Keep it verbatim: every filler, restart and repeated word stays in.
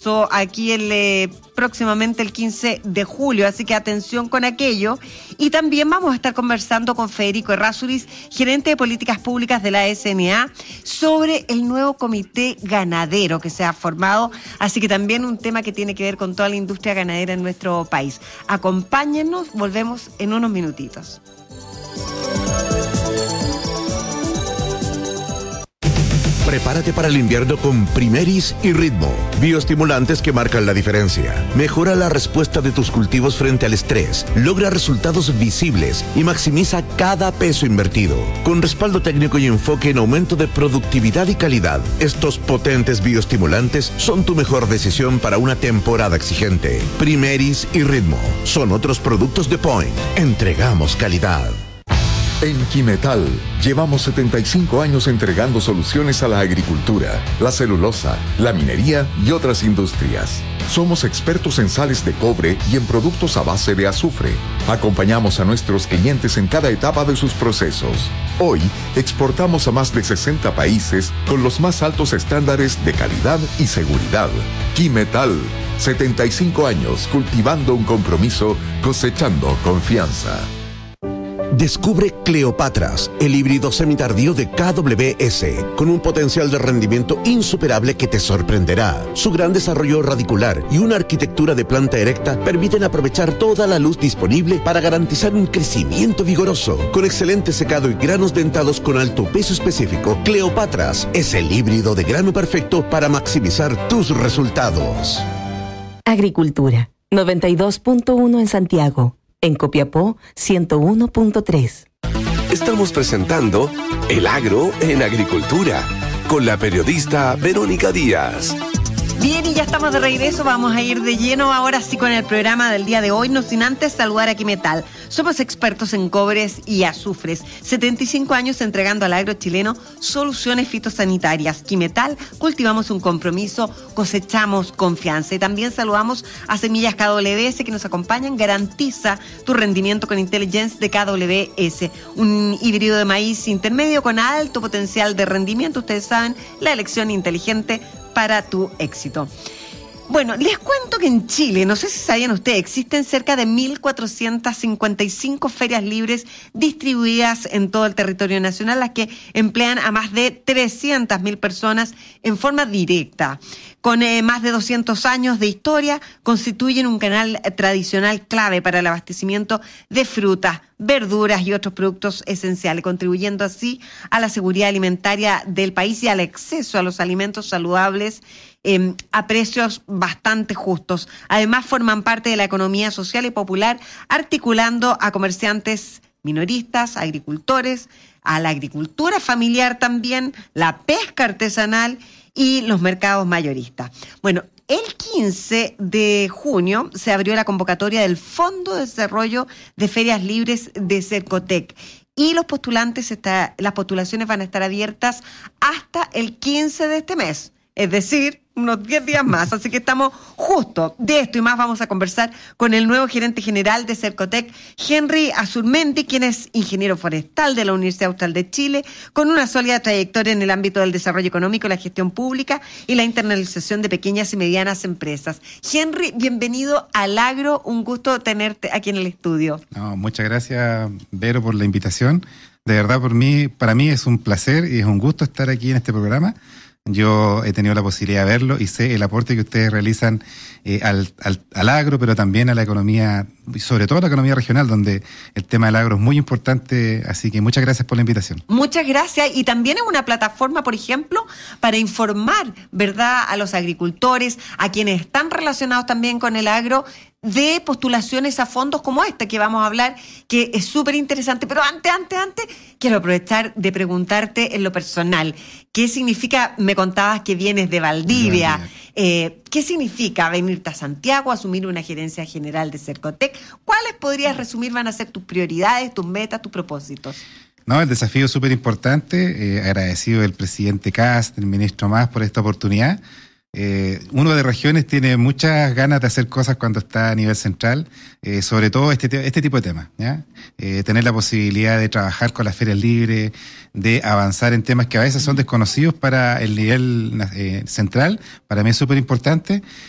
marzo, aquí el eh, próximamente el quince de julio, así que atención con aquello. Y también vamos a estar conversando con Federico Errázuriz, gerente de políticas públicas de la S N A, sobre el nuevo comité ganadero que se ha formado, así que también un tema que tiene que ver con toda la industria ganadera en nuestro país. Acompáñennos, volvemos en unos minutitos. Prepárate para el invierno con Primeris y Ritmo, bioestimulantes que marcan la diferencia. Mejora la respuesta de tus cultivos frente al estrés, logra resultados visibles y maximiza cada peso invertido. Con respaldo técnico y enfoque en aumento de productividad y calidad, estos potentes bioestimulantes son tu mejor decisión para una temporada exigente. Primeris y Ritmo son otros productos de Point. Entregamos calidad. En Quimetal, llevamos setenta y cinco años entregando soluciones a la agricultura, la celulosa, la minería y otras industrias. Somos expertos en sales de cobre y en productos a base de azufre. Acompañamos a nuestros clientes en cada etapa de sus procesos. Hoy, exportamos a más de sesenta países con los más altos estándares de calidad y seguridad. Quimetal, setenta y cinco años cultivando un compromiso, cosechando confianza. Descubre Cleopatras, el híbrido semitardío de K W S, con un potencial de rendimiento insuperable que te sorprenderá. Su gran desarrollo radicular y una arquitectura de planta erecta permiten aprovechar toda la luz disponible para garantizar un crecimiento vigoroso. Con excelente secado y granos dentados con alto peso específico, Cleopatras es el híbrido de grano perfecto para maximizar tus resultados. Agricultura, noventa y dos punto uno en Santiago. En Copiapó, ciento uno punto tres. Estamos presentando El Agro en Agricultura, con la periodista Verónica Díaz. Bien, y ya estamos de regreso, vamos a ir de lleno ahora sí con el programa del día de hoy, no sin antes saludar a Quimetal. Somos expertos en cobres y azufres, setenta y cinco años entregando al agro chileno soluciones fitosanitarias. Quimetal, cultivamos un compromiso, cosechamos confianza. Y también saludamos a Semillas K W S que nos acompañan, garantiza tu rendimiento con Intelligence de K W S, un híbrido de maíz intermedio con alto potencial de rendimiento. Ustedes saben, la elección inteligente para tu éxito. Bueno, les cuento que en Chile, no sé si sabían ustedes, existen cerca de mil cuatrocientas cincuenta y cinco ferias libres distribuidas en todo el territorio nacional, las que emplean a más de trescientas mil personas en forma directa. Con eh, más de doscientos años de historia, constituyen un canal tradicional clave para el abastecimiento de frutas, verduras y otros productos esenciales, contribuyendo así a la seguridad alimentaria del país y al acceso a los alimentos saludables eh, a precios bastante justos. Además, forman parte de la economía social y popular, articulando a comerciantes minoristas, agricultores, a la agricultura familiar también, la pesca artesanal y los mercados mayoristas. Bueno, el quince de junio se abrió la convocatoria del Fondo de Desarrollo de Ferias Libres de Cercotec y los postulantes, está, las postulaciones van a estar abiertas hasta el quince de este mes, es decir, unos diez días más, así que estamos justo. De esto y más vamos a conversar con el nuevo gerente general de Cercotec, Henry Azurmendi, quien es ingeniero forestal de la Universidad Austral de Chile, con una sólida trayectoria en el ámbito del desarrollo económico, la gestión pública y la internalización de pequeñas y medianas empresas. Henry, bienvenido al Agro, un gusto tenerte aquí en el estudio. No, muchas gracias, Vero, por la invitación. De verdad, por mí, para mí es un placer y es un gusto estar aquí en este programa. Yo he tenido la posibilidad de verlo y sé el aporte que ustedes realizan eh, al, al, al agro, pero también a la economía, y sobre todo a la economía regional, donde el tema del agro es muy importante, así que muchas gracias por la invitación. Muchas gracias, y también es una plataforma, por ejemplo, para informar, ¿verdad?, a los agricultores, a quienes están relacionados también con el agro, de postulaciones a fondos como este que vamos a hablar, que es súper interesante. Pero antes, antes, antes, quiero aprovechar de preguntarte en lo personal, ¿qué significa? Me contabas que vienes de Valdivia. No, eh, ¿Qué significa venirte a Santiago a asumir una gerencia general de Cercotec? ¿Cuáles podrías resumir van a ser tus prioridades, tus metas, tus propósitos? No, el desafío es súper importante. Eh, agradecido del presidente Kast, del ministro Mas por esta oportunidad. Eh, uno de regiones tiene muchas ganas de hacer cosas cuando está a nivel central, eh, sobre todo este, te- este tipo de temas, ¿ya? Eh, tener la posibilidad de trabajar con las ferias libres, de avanzar en temas que a veces son desconocidos para el nivel eh, central, para mí es súper importante.